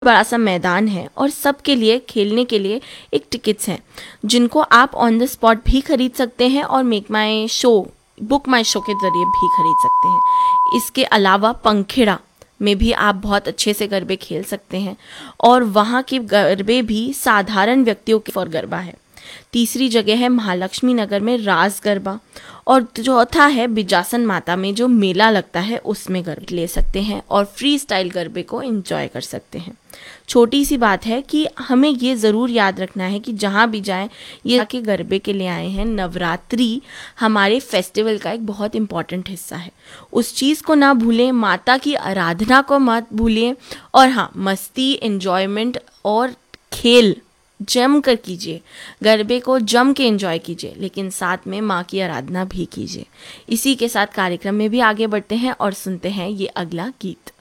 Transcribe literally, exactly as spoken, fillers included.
बड़ा सा मैदान है और सबके लिए खेलने के लिए एक टिकट्स हैं जिनको आप ऑन द स्पॉट भी खरीद सकते हैं और मेक माई शो बुक माई शो के ज़रिए भी खरीद सकते हैं। इसके अलावा पंखेड़ा में भी आप बहुत अच्छे से गरबे खेल सकते हैं और वहाँ के गरबे भी साधारण व्यक्तियों के फॉर गरबा है। तीसरी जगह है महालक्ष्मी नगर में रास गरबा और चौथा है बिजासन माता में जो मेला लगता है उसमें गरबे ले सकते हैं और फ्री स्टाइल गरबे को एंजॉय कर सकते हैं। छोटी सी बात है कि हमें ये ज़रूर याद रखना है कि जहाँ भी जाएं ये के गरबे के लिए आए हैं। नवरात्रि हमारे फेस्टिवल का एक बहुत इम्पॉर्टेंट हिस्सा है, उस चीज़ को ना भूलें, माता की आराधना को मत भूलें और हाँ, मस्ती, एन्जॉयमेंट और खेल जम कर कीजिए, गरबे को जम के एंजॉय कीजिए, लेकिन साथ में माँ की आराधना भी कीजिए। इसी के साथ कार्यक्रम में भी आगे बढ़ते हैं और सुनते हैं ये अगला गीत।